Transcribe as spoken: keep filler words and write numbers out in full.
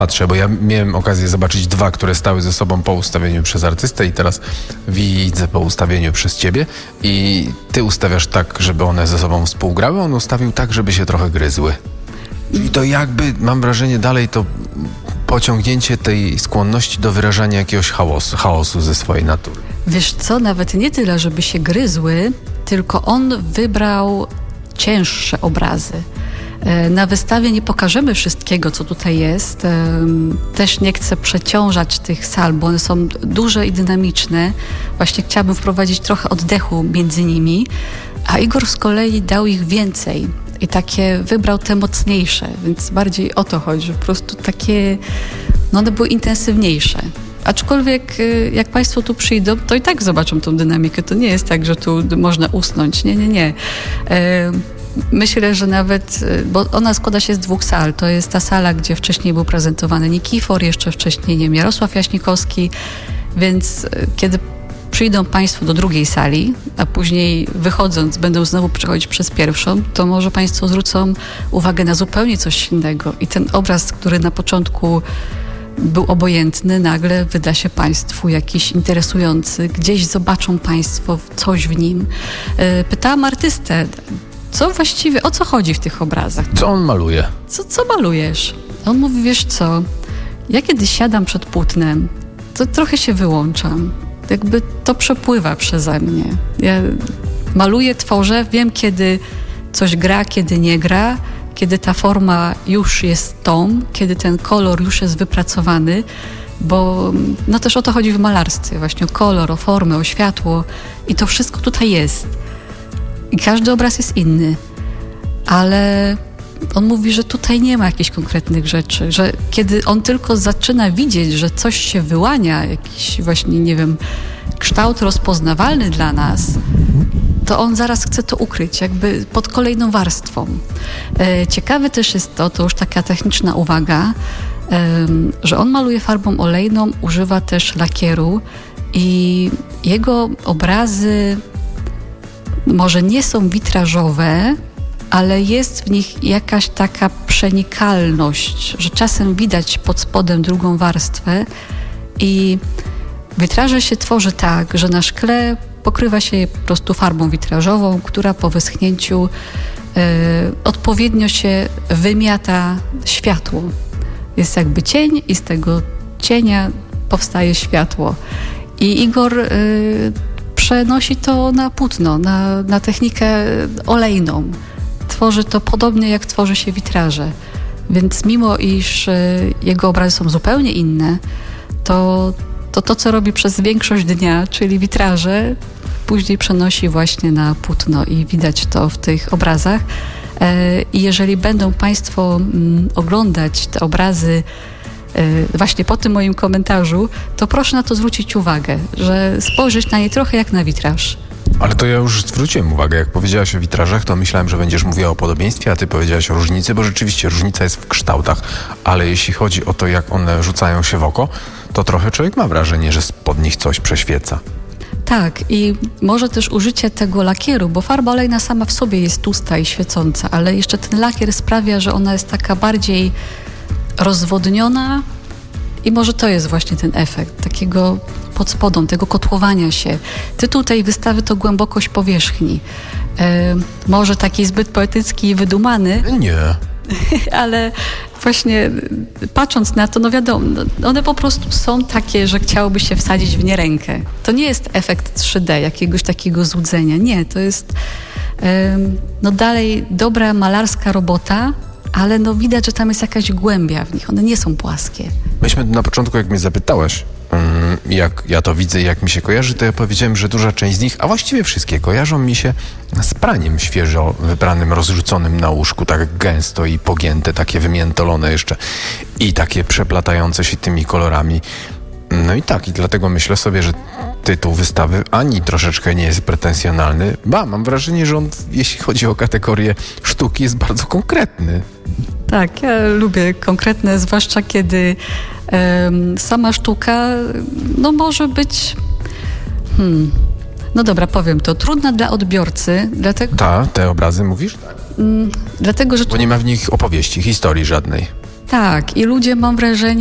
Patrzę, bo ja miałem okazję zobaczyć dwa, które stały ze sobą po ustawieniu przez artystę i teraz widzę po ustawieniu przez ciebie i ty ustawiasz tak, żeby one ze sobą współgrały, on ustawił tak, żeby się trochę gryzły. Czyli to jakby, mam wrażenie, dalej to pociągnięcie tej skłonności do wyrażania jakiegoś chaosu, chaosu ze swojej natury. Wiesz co, nawet nie tyle, żeby się gryzły, tylko on wybrał cięższe obrazy. Na wystawie nie pokażemy wszystkiego, co tutaj jest. Też nie chcę przeciążać tych sal, bo one są duże i dynamiczne. Właśnie chciałabym wprowadzić trochę oddechu między nimi, a Igor z kolei dał ich więcej i takie wybrał te mocniejsze, więc bardziej o to chodzi, że po prostu takie, no one były intensywniejsze. Aczkolwiek jak Państwo tu przyjdą, to i tak zobaczą tą dynamikę. To nie jest tak, że tu można usnąć. Nie, nie, nie. Myślę, że nawet, bo ona składa się z dwóch sal. To jest ta sala, gdzie wcześniej był prezentowany Nikifor, jeszcze wcześniej nie wiem, Jarosław Jaśnikowski, więc kiedy przyjdą Państwo do drugiej sali, a później wychodząc będą znowu przechodzić przez pierwszą, to może Państwo zwrócą uwagę na zupełnie coś innego. I ten obraz, który na początku był obojętny, nagle wyda się Państwu jakiś interesujący. Gdzieś zobaczą Państwo coś w nim. Pytałam artystę, co właściwie, o co chodzi w tych obrazach? Co on maluje? Co, co malujesz? On mówi, wiesz co, ja kiedy siadam przed płótnem, to trochę się wyłączam. Jakby to przepływa przeze mnie. Ja maluję, tworzę, wiem kiedy coś gra, kiedy nie gra, kiedy ta forma już jest tą, kiedy ten kolor już jest wypracowany, bo no też o to chodzi w malarstwie, właśnie o kolor, o formę, o światło i to wszystko tutaj jest. I każdy obraz jest inny, ale on mówi, że tutaj nie ma jakichś konkretnych rzeczy, że kiedy on tylko zaczyna widzieć, że coś się wyłania, jakiś właśnie, nie wiem, kształt rozpoznawalny dla nas, to on zaraz chce to ukryć, jakby pod kolejną warstwą. Ciekawe też jest to, to już taka techniczna uwaga, że on maluje farbą olejną, używa też lakieru i jego obrazy może nie są witrażowe, ale jest w nich jakaś taka przenikalność, że czasem widać pod spodem drugą warstwę i witraże się tworzy tak, że na szkle pokrywa się je po prostu farbą witrażową, która po wyschnięciu y, odpowiednio się wymiata światło. Jest jakby cień i z tego cienia powstaje światło. I Igor y, przenosi to na płótno, na, na technikę olejną. Tworzy to podobnie jak tworzy się witraże. Więc mimo iż y, jego obrazy są zupełnie inne, to to to, co robi przez większość dnia, czyli witraże, później przenosi właśnie na płótno i widać to w tych obrazach. I jeżeli będą Państwo oglądać te obrazy właśnie po tym moim komentarzu, to proszę na to zwrócić uwagę, że spojrzeć na nie trochę jak na witraż. Ale to ja już zwróciłem uwagę, jak powiedziałaś o witrażach, to myślałem, że będziesz mówiła o podobieństwie, a ty powiedziałaś o różnicy, bo rzeczywiście różnica jest w kształtach, ale jeśli chodzi o to, jak one rzucają się w oko, to trochę człowiek ma wrażenie, że spod nich coś prześwieca. Tak, i może też użycie tego lakieru, bo farba olejna sama w sobie jest tłusta i świecąca, ale jeszcze ten lakier sprawia, że ona jest taka bardziej rozwodniona i może to jest właśnie ten efekt takiego pod spodem, tego kotłowania się. Tytuł tej wystawy to Głębokość powierzchni. E, może taki zbyt poetycki i wydumany. Nie. Ale właśnie patrząc na to, no wiadomo, one po prostu są takie, że chciałoby się wsadzić w nie rękę. To nie jest efekt trzy D, jakiegoś takiego złudzenia. Nie, to jest e, no dalej dobra malarska robota, ale no widać, że tam jest jakaś głębia w nich. One nie są płaskie. Myśmy na początku, jak mnie zapytałeś, jak ja to widzę i jak mi się kojarzy, to ja powiedziałem, że duża część z nich, a właściwie wszystkie, kojarzą mi się z praniem świeżo wypranym, rozrzuconym na łóżku, tak gęsto i pogięte, takie wymiętolone jeszcze i takie przeplatające się tymi kolorami. No i tak, i dlatego myślę sobie, że tytuł wystawy ani troszeczkę nie jest pretensjonalny. Ba, mam wrażenie, że on, jeśli chodzi o kategorię sztuki, jest bardzo konkretny. Tak, ja lubię konkretne, zwłaszcza kiedy um, sama sztuka no może być, hmm, no dobra, powiem to, trudna dla odbiorcy. Dlatego, Ta, te obrazy mówisz? Tak. Um, dlatego, że... Bo nie ma w nich opowieści, historii żadnej. Tak, i ludzie, mam wrażenie,